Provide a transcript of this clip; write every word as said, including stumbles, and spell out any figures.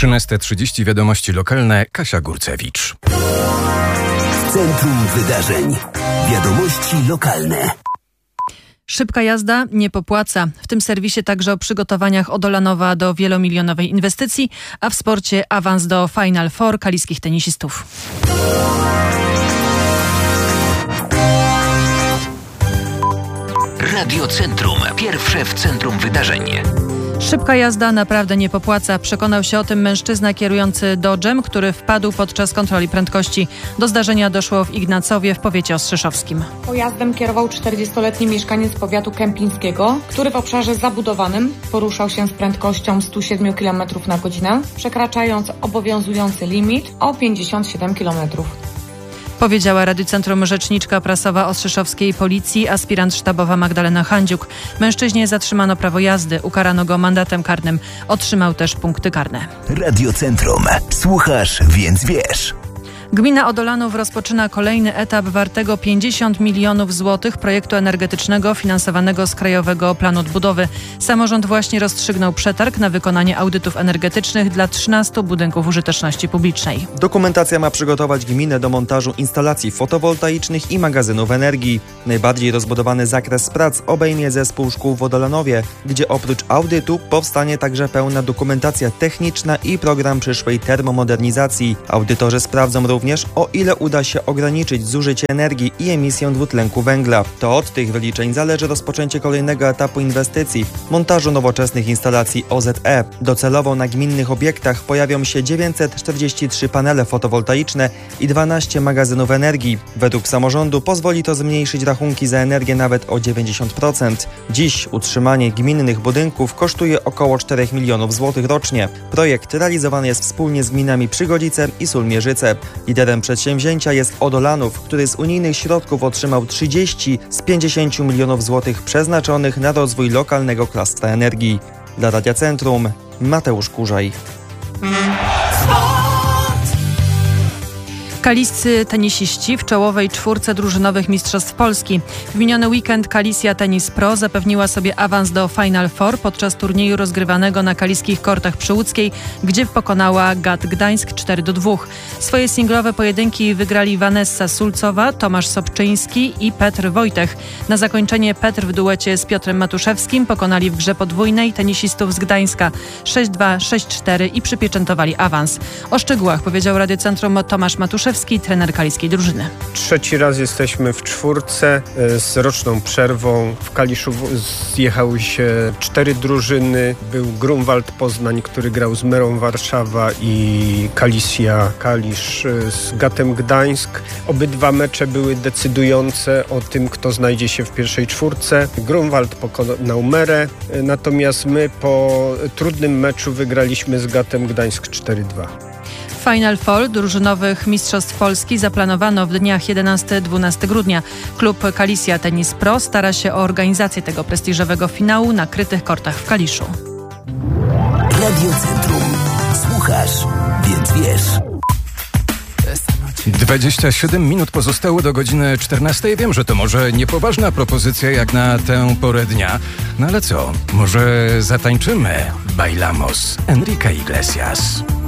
trzynasta trzydzieści wiadomości lokalne. Kasia Górcewicz. Centrum Wydarzeń. Wiadomości lokalne. Szybka jazda nie popłaca. W tym serwisie także o przygotowaniach Odolanowa do wielomilionowej inwestycji, a w sporcie awans do Final Four kaliskich tenisistów. Radio Centrum. Pierwsze w centrum wydarzeń. Szybka jazda naprawdę nie popłaca. Przekonał się o tym mężczyzna kierujący Dodge'em, który wpadł podczas kontroli prędkości. Do zdarzenia doszło w Ignacowie w powiecie ostrzeszowskim. Pojazdem kierował czterdziestoletni mieszkaniec powiatu kępińskiego, który w obszarze zabudowanym poruszał się z prędkością sto siedem kilometrów na godzinę, przekraczając obowiązujący limit o pięćdziesiąt siedem kilometrów. Powiedziała Radiocentrum rzeczniczka prasowa ostrzeszowskiej policji, aspirant sztabowa Magdalena Handziuk. Mężczyźnie zatrzymano prawo jazdy, ukarano go mandatem karnym. Otrzymał też punkty karne. Radiocentrum. Słuchasz, więc wiesz. Gmina Odolanów rozpoczyna kolejny etap wartego pięćdziesiąt milionów złotych projektu energetycznego finansowanego z Krajowego Planu Odbudowy. Samorząd właśnie rozstrzygnął przetarg na wykonanie audytów energetycznych dla trzynastu budynków użyteczności publicznej. Dokumentacja ma przygotować gminę do montażu instalacji fotowoltaicznych i magazynów energii. Najbardziej rozbudowany zakres prac obejmie zespół szkół w Odolanowie, gdzie oprócz audytu powstanie także pełna dokumentacja techniczna i program przyszłej termomodernizacji. Audytorzy sprawdzą również, o ile uda się ograniczyć zużycie energii i emisję dwutlenku węgla. To od tych wyliczeń zależy rozpoczęcie kolejnego etapu inwestycji, montażu nowoczesnych instalacji O Z E. Docelowo na gminnych obiektach pojawią się dziewięćset czterdzieści trzy panele fotowoltaiczne i dwanaście magazynów energii. Według samorządu pozwoli to zmniejszyć rachunki za energię nawet o dziewięćdziesiąt procent. Dziś utrzymanie gminnych budynków kosztuje około cztery miliony złotych rocznie. Projekt realizowany jest wspólnie z gminami Przygodzice i Sulmierzyce. Liderem przedsięwzięcia jest Odolanów, który z unijnych środków otrzymał trzydzieści z pięćdziesięciu milionów złotych przeznaczonych na rozwój lokalnego klastra energii. Dla Radia Centrum Mateusz Kurzaj. Kaliscy tenisiści w czołowej czwórce drużynowych Mistrzostw Polski. W miniony weekend Kalisja Tennis Pro zapewniła sobie awans do Final Four podczas turnieju rozgrywanego na kaliskich kortach przy Łódzkiej, gdzie pokonała Gat Gdańsk cztery do dwóch. Swoje singlowe pojedynki wygrali Vanessa Sulcowa, Tomasz Sobczyński i Petr Wojtech. Na zakończenie Petr w duecie z Piotrem Matuszewskim pokonali w grze podwójnej tenisistów z Gdańska sześć dwa, sześć cztery i przypieczętowali awans. O szczegółach powiedział Radiocentrum Tomasz Matuszewski, trener kaliskiej drużyny. Trzeci raz jesteśmy w czwórce z roczną przerwą. W Kaliszu zjechały się cztery drużyny. Był Grunwald Poznań, który grał z Merą Warszawa i Kalisja Kalisz z Gatem Gdańsk. Obydwa mecze były decydujące o tym, kto znajdzie się w pierwszej czwórce. Grunwald pokonał Merę, natomiast my po trudnym meczu wygraliśmy z Gatem Gdańsk cztery dwa. Final Four drużynowych Mistrzostw Polski zaplanowano w dniach jedenastego do dwunastego grudnia. Klub Kalisja Tennis Pro stara się o organizację tego prestiżowego finału na krytych kortach w Kaliszu. Radio Centrum. Słuchasz, więc wiesz. dwadzieścia siedem minut pozostało do godziny czternastej. Wiem, że to może niepoważna propozycja jak na tę porę dnia. No ale co? Może zatańczymy? Bailamos. Enrique Iglesias.